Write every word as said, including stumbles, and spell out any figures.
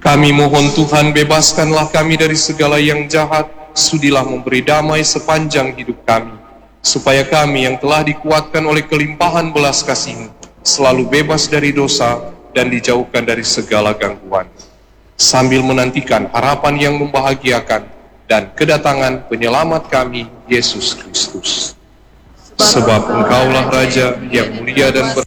Kami mohon Tuhan, bebaskanlah kami dari segala yang jahat, sudilah memberi damai sepanjang hidup kami, supaya kami yang telah dikuatkan oleh kelimpahan belas kasih-Mu, selalu bebas dari dosa dan dijauhkan dari segala gangguan, sambil menantikan harapan yang membahagiakan dan kedatangan penyelamat kami, Yesus Kristus. Sebab Engkaulah Raja yang mulia dan ber